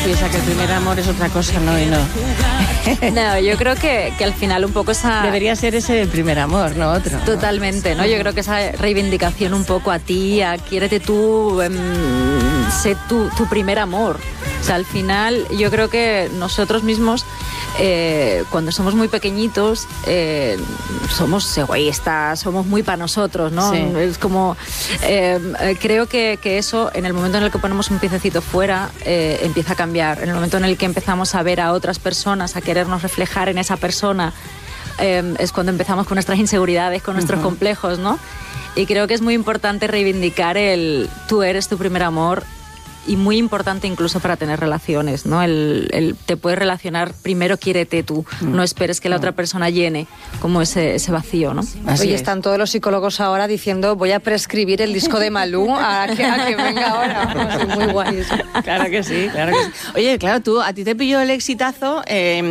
piensa que el primer amor es otra cosa, no, y no. No, yo creo que al final un poco esa... Debería ser ese el primer amor, no otro. Totalmente, ¿no? Yo creo que esa reivindicación un poco a ti, a quiérete tú, sé tu primer amor. O sea, al final yo creo que nosotros mismos, cuando somos muy pequeñitos, somos egoístas, somos muy para nosotros, ¿no? Sí. Es como, creo que eso, en el momento en el que ponemos un piececito fuera, empieza a cambiar. En el momento en el que empezamos a ver a otras personas, a querernos reflejar en esa persona, es cuando empezamos con nuestras inseguridades, con nuestros complejos, ¿no? Y creo que es muy importante reivindicar tú eres tu primer amor, y muy importante incluso para tener relaciones, ¿no? Te puedes relacionar, primero quiérete tú, no esperes que la otra persona llene como ese vacío, ¿no? Oye, están todos los psicólogos ahora diciendo voy a prescribir el disco de Malú a que venga ahora. Es muy guay eso. Claro que sí, claro que sí. Oye, claro, a ti te pilló el exitazo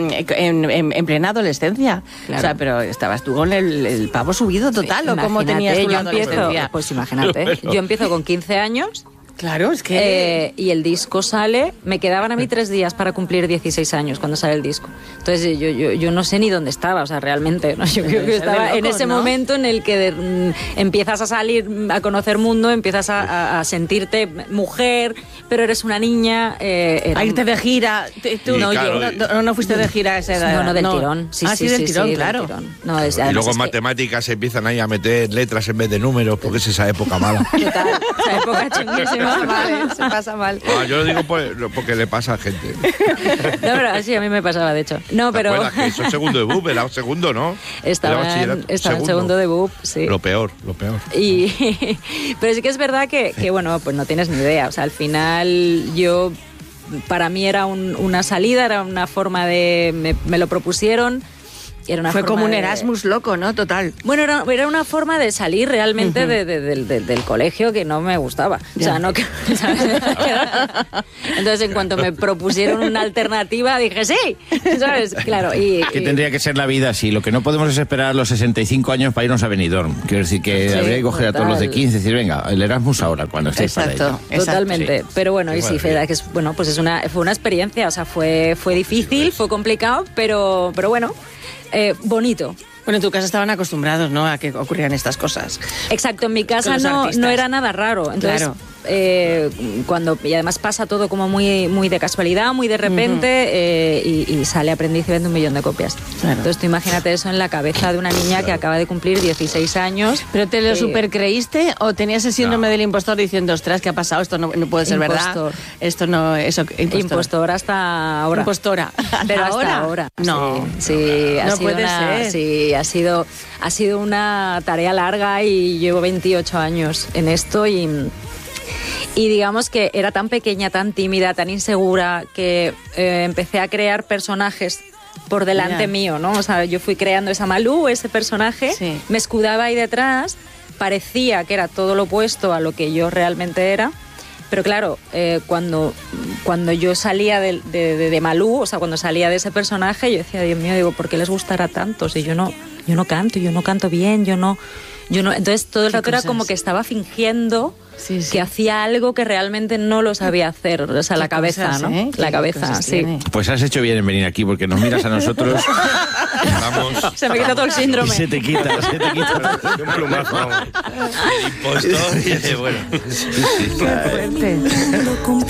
en plena adolescencia. Claro. O sea, pero estabas tú con el pavo subido total, ¿o cómo tenías tú la adolescencia? Pues imagínate, yo empiezo con 15 años. Claro, es que... y el disco sale, me quedaban a mí 3 días para cumplir 16 años cuando sale el disco. Entonces yo no sé ni dónde estaba, o sea, realmente, ¿no? Yo creo que estaba loco, en ese momento en el que empiezas a salir, a conocer mundo, empiezas a sentirte mujer, pero eres una niña. A irte de gira. Tú no fuiste de gira a esa edad. No, del tirón. Sí, del tirón, claro. Del tirón. No, y luego en matemáticas se empiezan ahí a meter letras en vez de números, porque es esa época mala. Total, esa época chunguísima. Se pasa mal. Yo lo digo porque le pasa a gente. No, pero sí, a mí me pasaba, de hecho. No, pero... ¿Te acuerdas que eso es segundo de BUP? Era segundo, ¿no? Estaba en segundo de BUP, sí. Lo peor. Pero sí que es verdad que, bueno, pues no tienes ni idea. O sea, al final para mí era una salida, era una forma de... Me lo propusieron. Fue como un Erasmus loco, ¿no? Total. Bueno, era una forma de salir realmente del colegio que no me gustaba. Ya. O sea, no que... Entonces, en cuanto me propusieron una alternativa, dije, sí, ¿sabes? Claro. Que tendría que ser la vida así. Lo que no podemos es esperar los 65 años para irnos a Benidorm. Quiero decir que habría que coger a todos los de 15 y decir, venga, el Erasmus ahora, cuando estéis para ello. Totalmente. Sí. Pero bueno, y sí, Fede, que pues fue una experiencia. O sea, fue difícil, fue complicado, pero bueno... bonito. Bueno, en tu casa estaban acostumbrados, ¿no?, a que ocurrieran estas cosas. Exacto, en mi casa no era nada raro. Entonces, claro. Y además pasa todo como muy, muy de casualidad, muy de repente, y sale Aprendiz y vende 1 millón de copias. Claro. Entonces tú imagínate eso en la cabeza de una niña que acaba de cumplir 16 años. ¿Pero te lo supercreíste o tenías el síndrome del impostor diciendo, ostras, ¿qué ha pasado? Esto no puede ser verdad. Esto no... Impostor hasta ahora. Impostora. Pero hasta ahora. No. Sí, no puede ser. Sí, ha sido una tarea larga y llevo 28 años en esto y digamos que era tan pequeña, tan tímida, tan insegura que empecé a crear personajes por delante mío, ¿no? O sea, yo fui creando esa Malú, ese personaje, me escudaba ahí detrás, parecía que era todo lo opuesto a lo que yo realmente era. Pero claro, cuando yo salía de Malú, o sea, cuando salía de ese personaje, yo decía, Dios mío, ¿por qué les gustará tanto? Si yo no canto bien, yo no... Entonces todo el rato era como que estaba fingiendo que hacía algo que realmente no lo sabía hacer. O sea, la cabeza, cosas, ¿no? La cabeza, sí. Pues has hecho bien en venir aquí, porque nos miras a nosotros... Vamos. Se me quita todo el síndrome. Y se te quita. Un plumazo, vamos. El impostor y bueno. Qué fuerte.